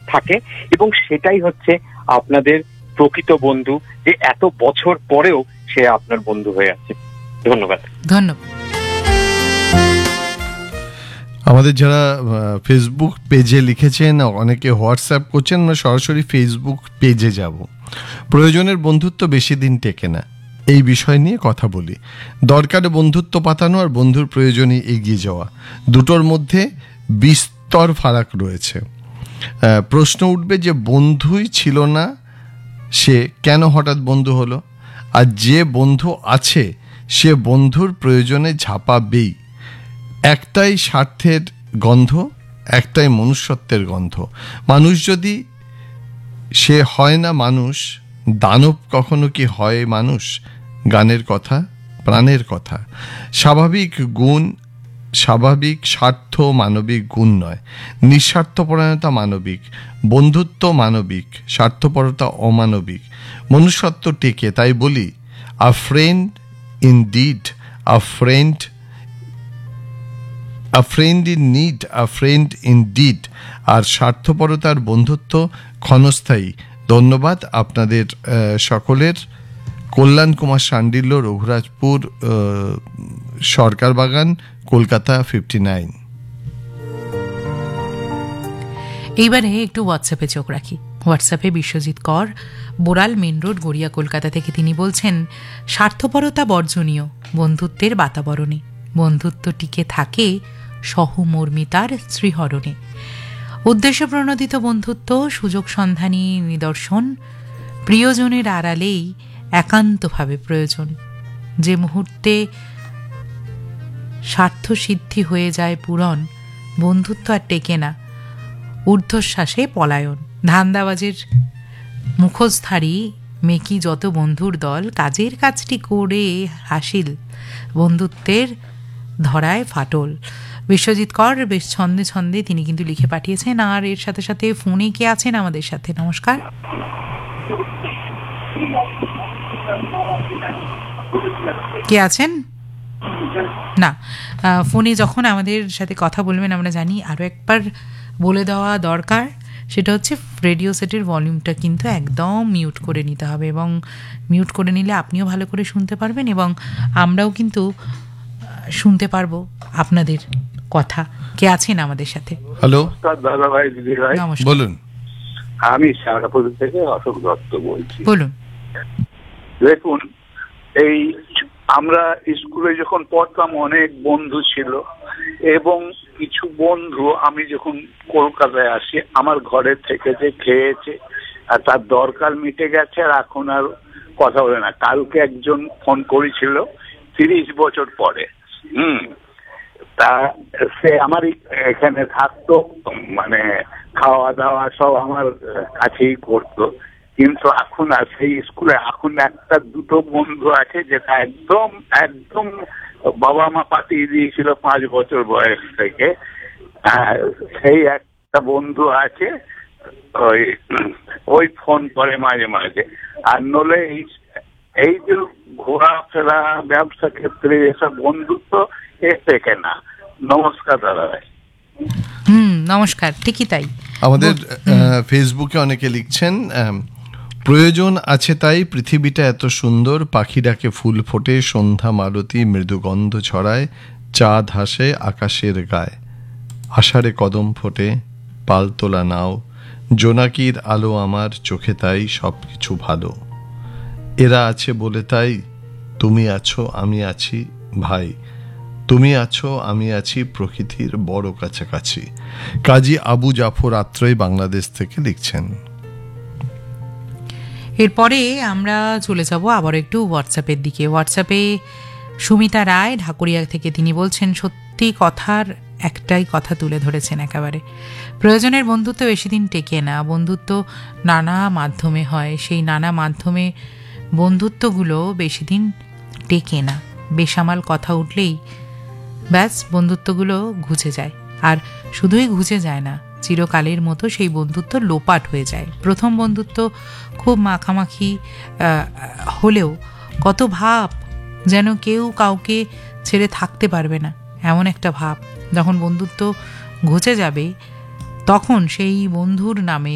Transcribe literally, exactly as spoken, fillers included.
থাকে, এবং সেটাই হচ্ছে আপনাদের প্রকৃত বন্ধু, যে এত বছর পরেও সে আপনার বন্ধু হয়ে আছে। ধন্যবাদ। ধন্যবাদ। আমাদের যারা ফেসবুক পেজে লিখেছেন, অনেকে হোয়াটসঅ্যাপ করছেন, আমরা সরাসরি ফেসবুক পেজে যাব। প্রয়োজনের বন্ধুত্ব বেশি দিন টেকে না, এই বিষয় নিয়ে কথা বলি। দরকারে বন্ধুত্ব পাতানো আর বন্ধুর প্রয়োজনে এগিয়ে যাওয়া, দুটোর মধ্যে বিস্তর ফারাক রয়েছে। প্রশ্ন উঠবে যে বন্ধুই ছিল না, সে কেন হঠাৎ বন্ধু হলো? আর যে বন্ধু আছে সে বন্ধুর প্রয়োজনে ঝাঁপাবেই। একটাই স্বার্থের গন্ধ, একটাই মনুষ্যত্বের গন্ধ। মানুষ যদি সে হয় না মানুষ, দানব কখনো কি হয় মানুষ? গানের কথা, প্রাণের কথা। স্বাভাবিক গুণ, স্বাভাবিক স্বার্থ মানবিক গুণ নয়। নিঃস্বার্থপরায়ণতা মানবিক, বন্ধুত্ব মানবিক, স্বার্থপরতা অমানবিক। মনুষ্যত্ব টেকে, তাই বলি আ friend in deed, a friend a friend in need, a friend in deed. আর স্বার্থপরতার বন্ধুত্ব ক্ষণস্থায়ী। ধন্যবাদ আপনাদের সকলের। কল্যাণ কুমার শান্ডিল্য, রঘুরাজপুর, সরকার বাগান, কলকাতা ফিফটি নাইন। এইবারে একটু হোয়াটসঅ্যাপে চোখ রাখি। হোয়াটসঅ্যাপে বিশ্বজিৎ কর, বোরাল মেন রোড, গড়িয়া, কলকাতা থেকে তিনি বলছেন, স্বার্থপরতা বর্জনীয় বন্ধুত্বের বাতাবরণে। বন্ধুত্ব টিকে থাকে সহমর্মিতার শ্রীহরণে। উদ্দেশ্য প্রণোদিত বন্ধুত্ব সুযোগ সন্ধানী নিদর্শন, প্রিয়জনের আড়ালেই একান্তভাবে প্রয়োজন। যে মুহূর্তে স্বার্থ সিদ্ধি হয়ে যায় পূরণ, বন্ধুত্ব আর টেকে না, ঊর্ধ্বশ্বাসে পলায়ন। ধান্দাবাজের মুখোশধারী মেকি যত বন্ধুর দল, কাজের কাজটি করে হাসিল, বন্ধুত্বের ধরায় ফাটল। বিশ্বজিৎ কর বেশ ছন্দে ছন্দে তিনি কিন্তু লিখে পাঠিয়েছেন। আর এর সাথে সাথে ফোনে কে আছেন আমাদের সাথে? নমস্কার। কে আছেন? না, ফোনে যখন আমাদের সাথে কথা বলবেন আমরা জানি আরও একবার বলে দেওয়া দরকার, সেটা হচ্ছে রেডিও সেটের ভলিউমটা কিন্তু একদম মিউট করে নিতে হবে, এবং মিউট করে নিলে আপনিও ভালো করে শুনতে পারবেন এবং আমরাও কিন্তু শুনতে পারবো আপনাদের কথা। কে আছেন আমাদের সাথে? হ্যালো দাদা ভাই, দিদি ভাই, বলুন। আমি শারদাপুর থেকে অশোক দত্ত বলছি। বলুন। দেখুন, এই আমরা স্কুলে যখন পড়তাম অনেক বন্ধু ছিল, এবং কিছু বন্ধু আমি যখন কলকাতায় আসি আমার ঘরে থেকে যে খেয়েছে আর তার দরকার মিটে গেছে, আর এখন আর কথা বলে না। কালকে একজন ফোন করেছিল তিরিশ বছর পরে, হুম তা সে আমার এখানে থাকতো, মানে খাওয়া দাওয়া সব আমার কাছেই করতো, কিন্তু এখন আর সেই স্কুলে এখন একটা দুটো বন্ধু আছে যেটা একদম একদম বাবা মা পাঠিয়ে দিয়েছিল পাঁচ বছর বয়স থেকে। সেই একটা বন্ধু আছে, ওই ওই ফোন করে মাঝে মাঝে। আর নলে এই এই যে ঘোরাফেরা ব্যবসা ক্ষেত্রে এসব বন্ধুত্ব এ থেকে না। নমস্কার দাদা ভাই। হুম, নমস্কার। ঠিকই তাই। আমাদের ফেসবুকে অনেকে লিখছেন, প্রয়োজন আছে তাই পৃথিবীটা এত সুন্দর, পাখি ডাকে ফুল ফোটে, সন্ধ্যা মালতী মৃদুগন্ধ ছড়ায়, চাঁদ হাসে আকাশের গায়ে, আষাঢ়ে কদম ফোটে, পালতোলা নাও, জোনাকির আলো আমার চোখে, তাই সব কিছু ভালো। এরা আছে বলে তাই তুমি আছো আমি আছি ভাই, তুমি আছো আমি আছি প্রকৃতির বড় কাছাকাছি। কাজী আবু জাফর আত্রই বাংলাদেশ থেকে লিখছেন। এরপরে আমরা চলে যাব আবার একটু হোয়াটসঅ্যাপের দিকে। হোয়াটসঅ্যাপে সুমিতা রায় ঢাকুরিয়া থেকে তিনি বলছেন, সত্যি কথার একটাই কথা তুলে ধরেছেন একেবারে, প্রয়োজনের বন্ধুত্ব বেশি দিন টেকে না, বন্ধুত্ব নানা মাধ্যমে হয়, সেই নানা মাধ্যমে বন্ধুত্বগুলো বেশি দিন টেকে না। বেসামাল কথা উঠলেই ব্যাস বন্ধুত্বগুলো ঘুচে যায়, আর শুধুই ঘুচে যায় না, চিরকালের মতো সেই বন্ধুত্ব লোপাট হয়ে যায়। প্রথম বন্ধুত্ব খুব মাখামাখি হলেও কত ভাব, যেন কেউ কাউকে ছেড়ে থাকতে পারবে না এমন একটা ভাব। যখন বন্ধুত্ব ঘুচে যাবে তখন সেই বন্ধুর নামে